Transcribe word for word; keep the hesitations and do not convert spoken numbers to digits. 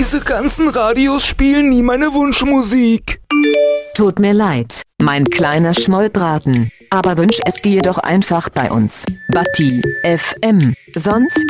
Diese ganzen Radios spielen nie meine Wunschmusik. Tut mir leid, mein kleiner Schmollbraten, aber wünsch es dir doch einfach bei uns. Batti F M. Sonst